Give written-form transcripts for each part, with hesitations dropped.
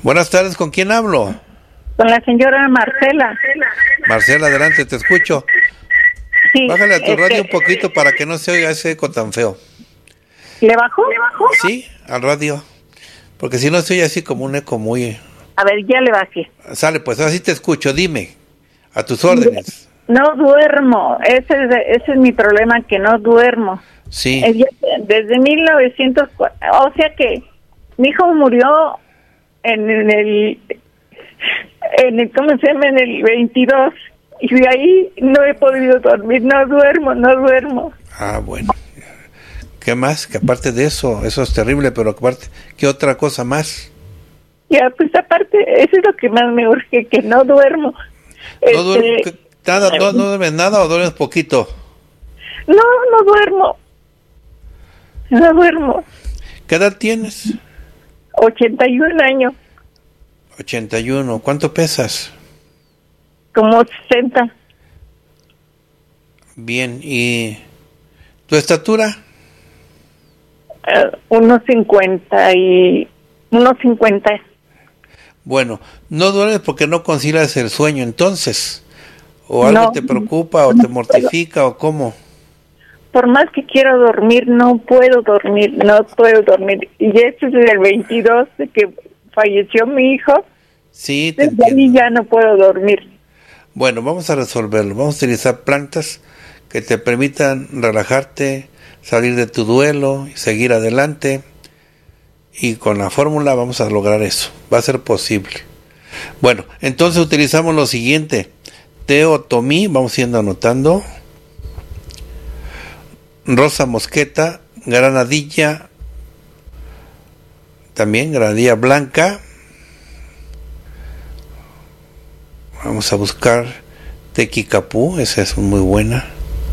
Buenas tardes, ¿con quién hablo? Con la señora Marcela. Marcela, adelante, te escucho. Sí, Bájale a tu radio un poquito para que no se oiga ese eco tan feo. ¿Le bajó? Sí, al radio. Porque si no se oye así como un eco muy... A ver, ya le bajé. Sale, pues así te escucho, dime. A tus órdenes. No duermo. Ese es mi problema, que no duermo. Sí. Desde 1904. O sea que mi hijo murió en el ¿cómo se llama? En el 22. Y de ahí no he podido dormir. No duermo. Ah, bueno. ¿Qué más? Que aparte de eso es terrible, pero aparte, ¿qué otra cosa más? Ya, pues aparte, eso es lo que más me urge, que no duermo. ¿No duermes nada o duermes poquito? No duermo. ¿Qué edad tienes? 81 años. 81. ¿Cuánto pesas? Como 60. Bien, ¿y tu estatura? Unos 50. Bueno, no duermes porque no concilias el sueño, entonces. ¿O algo te preocupa o te mortifica o cómo? Por más que quiero dormir, no puedo dormir. Y eso es el 22 de que falleció mi hijo. Sí, te desde ahí ya no puedo dormir. Bueno, vamos a resolverlo. Vamos a utilizar plantas que te permitan relajarte, salir de tu duelo y seguir adelante. Y con la fórmula vamos a lograr eso. Va a ser posible. Bueno, entonces utilizamos lo siguiente. Teotomí, vamos yendo anotando. Rosa mosqueta, granadilla, también granadilla blanca. Vamos a buscar tequicapú, esa es muy buena.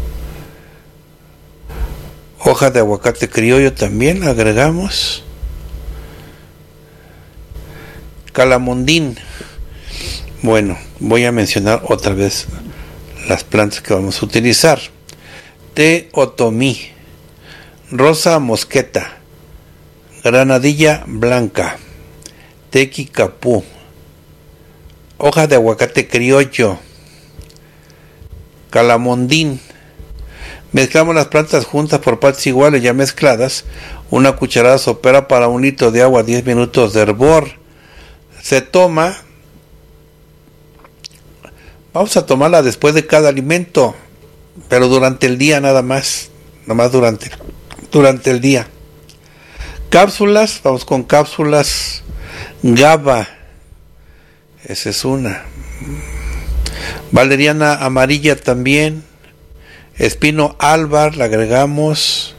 Hoja de aguacate criollo también agregamos. Calamondín. Bueno, voy a mencionar otra vez las plantas que vamos a utilizar. Teotomí, rosa mosqueta, granadilla blanca, tequicapú, hoja de aguacate criollo, calamondín. Mezclamos las plantas juntas por partes iguales ya mezcladas. Una cucharada sopera para 1 litro de agua, 10 minutos de hervor. Se toma. Vamos a tomarla después de cada alimento, pero durante el día nada más durante el día. Cápsulas, vamos con cápsulas GABA, esa es una. Valeriana amarilla también. Espino albar, la agregamos.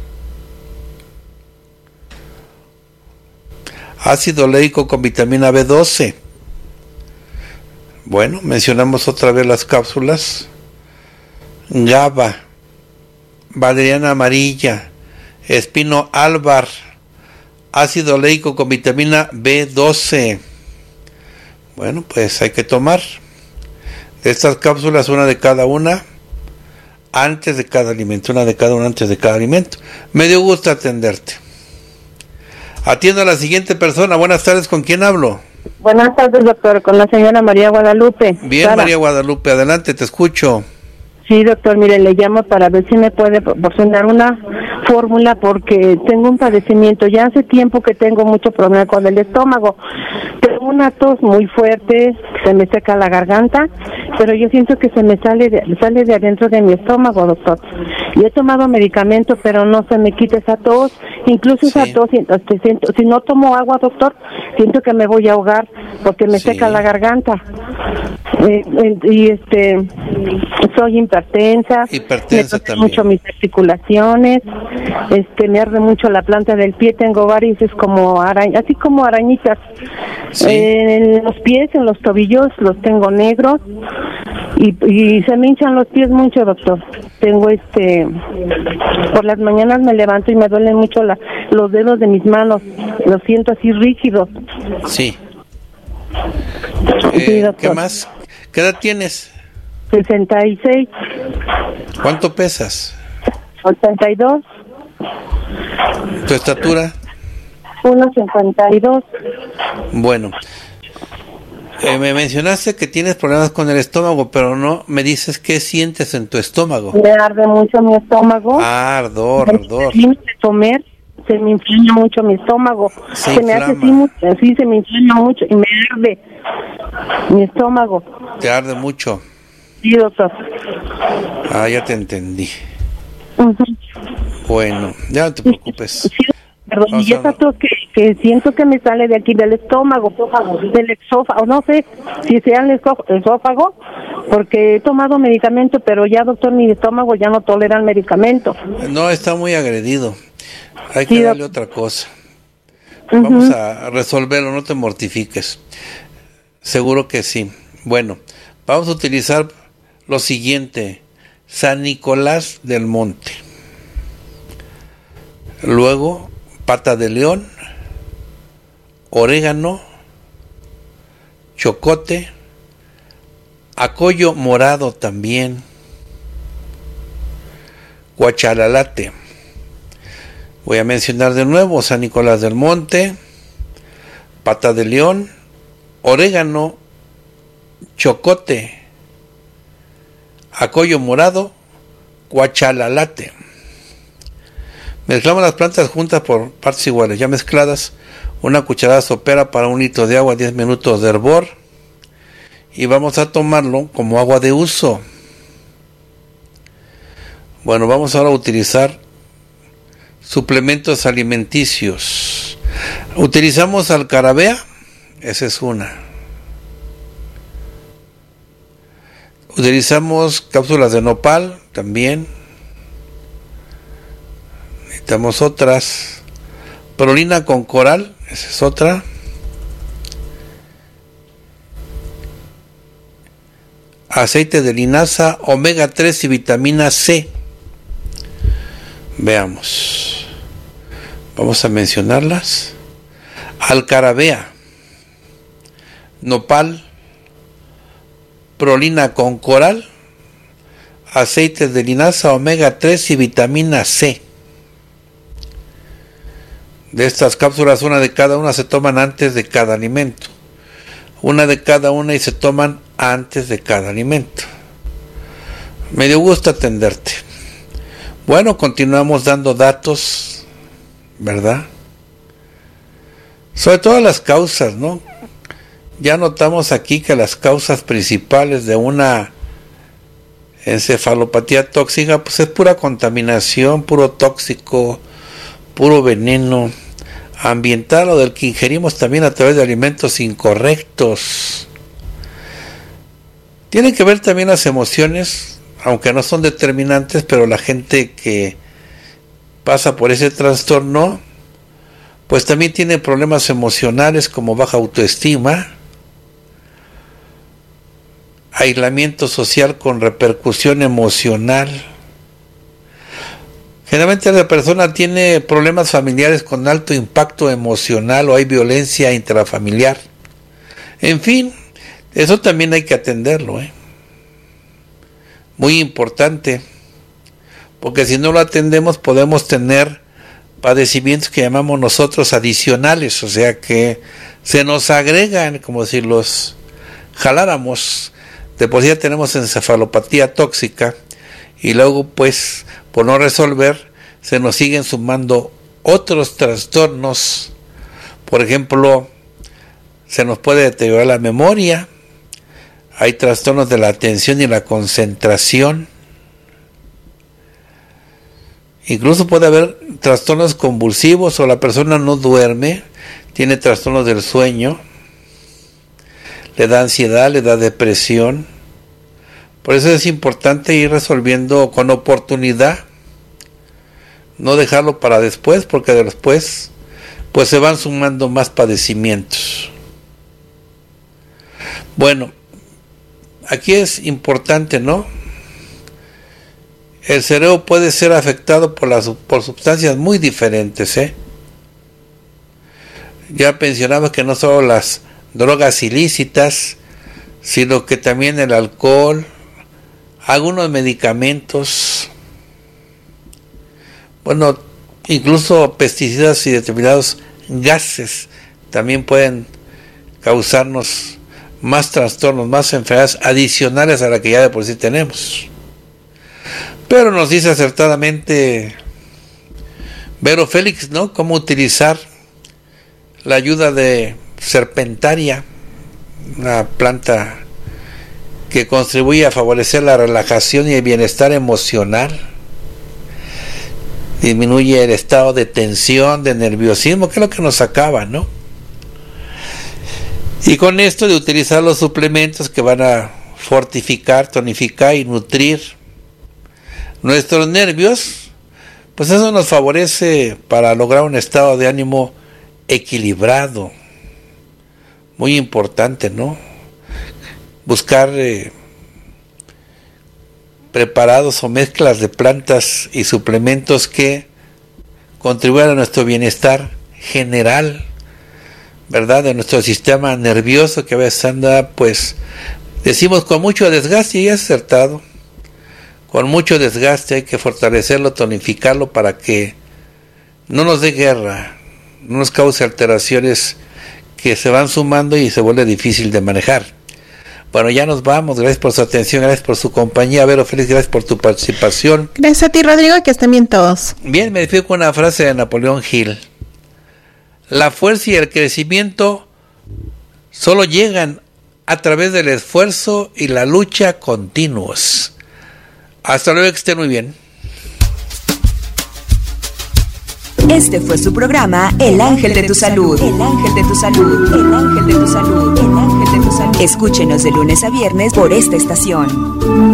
Ácido oleico con vitamina B12. Bueno, mencionamos otra vez las cápsulas. GABA, valeriana amarilla, espino albar, ácido oleico con vitamina B12. Bueno, pues hay que tomar de estas cápsulas una de cada una antes de cada alimento, una de cada una antes de cada alimento. Me dio gusto atenderte. Atiendo a la siguiente persona. Buenas tardes, ¿con quién hablo? Buenas tardes, doctor, con la señora María Guadalupe. Bien, Sara. María Guadalupe, adelante, te escucho. Sí, doctor, mire, le llamo para ver si me puede proporcionar una fórmula porque tengo un padecimiento. Ya hace tiempo que tengo mucho problema con el estómago. Tengo una tos muy fuerte, se me seca la garganta, pero yo siento que se me sale de adentro de mi estómago, doctor. Y he tomado medicamento, pero no se me quita esa tos. Incluso esa tos, si no tomo agua, doctor, siento que me voy a ahogar porque me seca la garganta. Soy hipertensa me tocan mucho mis articulaciones, me arde mucho la planta del pie, tengo varices como así como arañitas en los pies, en los tobillos los tengo negros y se me hinchan los pies mucho, doctor. Tengo por las mañanas me levanto y me duelen mucho los dedos de mis manos, los siento así rígidos. Sí. Sí, ¿Qué más? ¿Qué edad tienes? 66. ¿Cuánto pesas? 82. ¿Tu estatura? 1.52. Bueno, Me mencionaste que tienes problemas con el estómago, pero no me dices qué sientes en tu estómago. Me arde mucho mi estómago. Ah, ardor. De comer, se me inflama mucho mi estómago. Se me hace así, se me inflama mucho y me arde mi estómago. ¿Te arde mucho? Sí, doctor. Ah, ya te entendí. Uh-huh. Bueno, ya no te preocupes. Sí, perdón, y esa tos que siento que me sale de aquí del estómago, del exófago, no sé si sea el esófago, porque he tomado medicamento, pero ya, doctor, mi estómago ya no tolera el medicamento. No, está muy agredido. Hay que darle otra cosa. Vamos a resolverlo, no te mortifiques. Seguro que sí. Bueno, vamos a utilizar lo siguiente: San Nicolás del Monte. Luego, pata de león, orégano, chocote, acollo morado también, guachalalate. Voy a mencionar de nuevo: San Nicolás del Monte, pata de león, orégano, chocote, acollo morado, guachalalate. Mezclamos las plantas juntas por partes iguales, ya mezcladas. Una cucharada sopera para 1 litro de agua, 10 minutos de hervor. Y vamos a tomarlo como agua de uso. Bueno, vamos ahora a utilizar suplementos alimenticios. Utilizamos alcarabea, esa es una. Utilizamos cápsulas de nopal también. Necesitamos otras. Prolina con coral, esa es otra. Aceite de linaza, omega 3 y vitamina C. Veamos. Vamos a mencionarlas. Alcarabea, nopal, prolina con coral, aceite de linaza, omega 3 y vitamina C. De estas cápsulas, una de cada una se toman antes de cada alimento. Una de cada una y se toman antes de cada alimento. Me dio gusto atenderte. Bueno, continuamos dando datos, ¿verdad? Sobre todo las causas, ¿no? Ya notamos aquí que las causas principales de una encefalopatía tóxica, pues es pura contaminación, puro tóxico, puro veneno ambiental o del que ingerimos también a través de alimentos incorrectos. Tienen que ver también las emociones, aunque no son determinantes, pero la gente que pasa por ese trastorno, pues también tiene problemas emocionales como baja autoestima, aislamiento social con repercusión emocional. Generalmente la persona tiene problemas familiares con alto impacto emocional o hay violencia intrafamiliar. En fin, eso también hay que atenderlo, Muy importante, porque si no lo atendemos podemos tener padecimientos que llamamos nosotros adicionales, o sea que se nos agregan como si los jaláramos. De por sí ya tenemos encefalopatía tóxica y luego pues por no resolver se nos siguen sumando otros trastornos. Por ejemplo, se nos puede deteriorar la memoria, hay trastornos de la atención y la concentración, incluso puede haber trastornos convulsivos o la persona no duerme, tiene trastornos del sueño, le da ansiedad, le da depresión. Por eso es importante ir resolviendo con oportunidad, no dejarlo para después, porque después pues se van sumando más padecimientos. Bueno, aquí es importante, ¿no? El cerebro puede ser afectado por sustancias muy diferentes, Ya mencionaba que no solo las drogas ilícitas, sino que también el alcohol, algunos medicamentos, bueno, incluso pesticidas y determinados gases también pueden causarnos más trastornos, más enfermedades adicionales a la que ya de por sí tenemos. Pero nos dice acertadamente Vero Félix, ¿no?, cómo utilizar la ayuda de serpentaria, una planta que contribuye a favorecer la relajación y el bienestar emocional, disminuye el estado de tensión, de nerviosismo, que es lo que nos acaba, ¿no? Y con esto de utilizar los suplementos que van a fortificar, tonificar y nutrir nuestros nervios, pues eso nos favorece para lograr un estado de ánimo equilibrado. Muy importante, ¿no? Buscar preparados o mezclas de plantas y suplementos que contribuyan a nuestro bienestar general, ¿verdad?, de nuestro sistema nervioso, que a veces anda, pues, decimos con mucho desgaste, y es acertado. Con mucho desgaste hay que fortalecerlo, tonificarlo para que no nos dé guerra, no nos cause alteraciones que se van sumando y se vuelve difícil de manejar. Bueno, ya nos vamos. Gracias por su atención, gracias por su compañía. Vero Félix, gracias por tu participación. Gracias a ti, Rodrigo, y que estén bien todos. Bien, me despido con una frase de Napoleón Hill. La fuerza y el crecimiento solo llegan a través del esfuerzo y la lucha continuos. Hasta luego, que estén muy bien. Este fue su programa El Ángel de tu Salud. El Ángel de tu Salud. El Ángel de tu Salud. El Ángel de tu Salud. Escúchenos de lunes a viernes por esta estación.